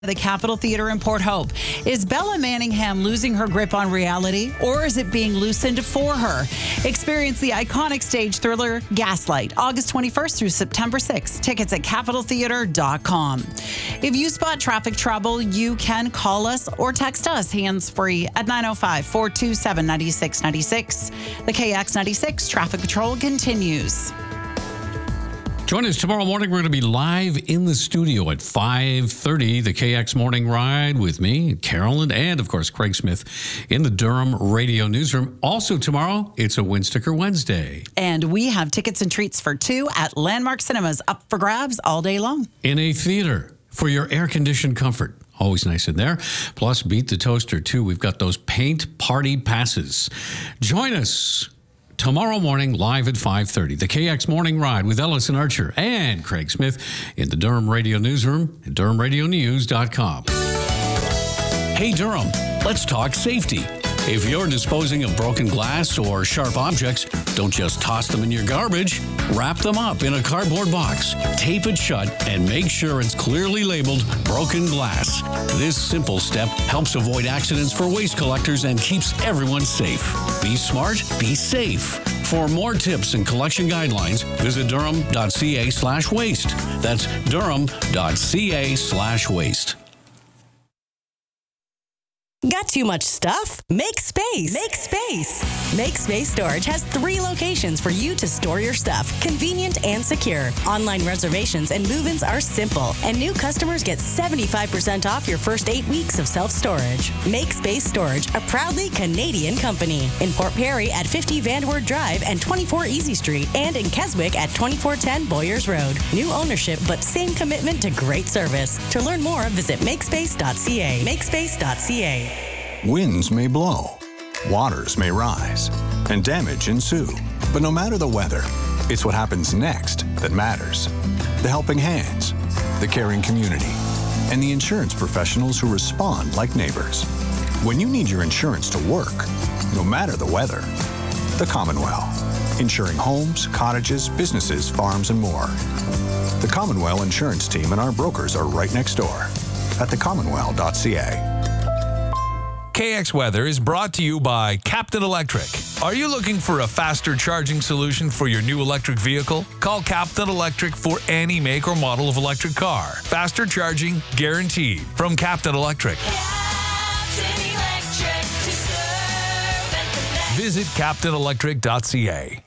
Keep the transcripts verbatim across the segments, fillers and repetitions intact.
The Capitol Theater in Port Hope. Is Bella Manningham losing her grip on reality, or is it being loosened for her? Experience the iconic stage thriller Gaslight, August twenty-first through September sixth. Tickets at capitol theater dot com. If you spot traffic trouble, you can call us or text us hands-free at nine oh five, four two seven, nine six nine six. The K X ninety-six Traffic Patrol continues. Join us tomorrow morning. We're going to be live in the studio at five thirty, the K X Morning Ride with me, Carolyn, and, of course, Craig Smith in the Durham Radio Newsroom. Also tomorrow, it's a Win Sticker Wednesday. And we have tickets and treats for two at Landmark Cinemas up for grabs all day long. In a theater for your air-conditioned comfort. Always nice in there. Plus, Beat the Toaster, too. We've got those paint party passes. Join us tomorrow morning, live at five thirty, the K X Morning Ride with Ellison Archer and Craig Smith in the Durham Radio Newsroom at durham radio news dot com. Hey, Durham, let's talk safety. If you're disposing of broken glass or sharp objects, don't just toss them in your garbage. Wrap them up in a cardboard box, tape it shut, and make sure it's clearly labeled broken glass. This simple step helps avoid accidents for waste collectors and keeps everyone safe. Be smart, be safe. For more tips and collection guidelines, visit durham.ca slash waste. That's durham.ca slash waste. Got too much stuff? Make space. Make space. Make Space Storage has three locations for you to store your stuff. Convenient and secure. Online reservations and move-ins are simple. And new customers get seventy-five percent off your first eight weeks of self-storage. Make Space Storage, a proudly Canadian company. In Port Perry at fifty Vanderwood Drive and twenty-four Easy Street. And in Keswick at twenty-four ten Boyers Road. New ownership, but same commitment to great service. To learn more, visit makespace dot c a. makespace dot c a. Winds may blow, waters may rise, and damage ensue. But no matter the weather, it's what happens next that matters. The helping hands, the caring community, and the insurance professionals who respond like neighbors. When you need your insurance to work, no matter the weather, the Commonwealth, insuring homes, cottages, businesses, farms, and more. The Commonwealth Insurance Team and our brokers are right next door at the commonwealth dot c a. K X Weather is brought to you by Captain Electric. Are you looking for a faster charging solution for your new electric vehicle? Call Captain Electric for any make or model of electric car. Faster charging guaranteed from Captain Electric. Captain Electric, to serve and connect. Visit captain electric dot c a.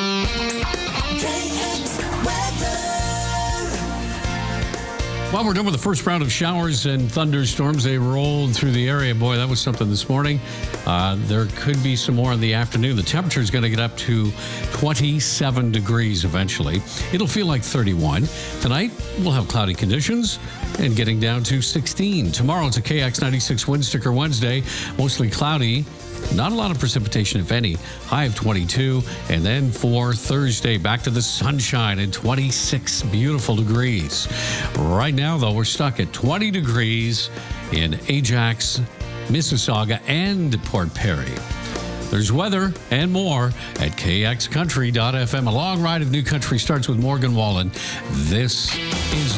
Well, we're done with the first round of showers and thunderstorms. They rolled through the area. Boy, that was something this morning. Uh, there could be some more in the afternoon. The temperature is going to get up to twenty-seven degrees eventually. It'll feel like thirty-one. Tonight, we'll have cloudy conditions and getting down to sixteen. Tomorrow, it's a K X ninety-six Wind Sticker Wednesday. Mostly cloudy. Not a lot of precipitation, if any. High of twenty-two. And then for Thursday, back to the sunshine at twenty-six beautiful degrees. Right now, though, we're stuck at twenty degrees in Ajax, Mississauga, and Port Perry. There's weather and more at k x country dot f m. A long ride of new country starts with Morgan Wallen. This is